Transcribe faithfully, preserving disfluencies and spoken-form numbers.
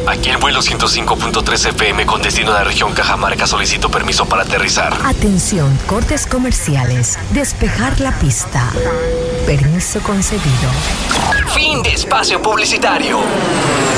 Aquí el vuelo ciento cinco punto tres F M con destino a la región Cajamarca. Solicito permiso para aterrizar. Atención, cortes comerciales. Despejar la pista. Permiso concedido. Fin de espacio publicitario.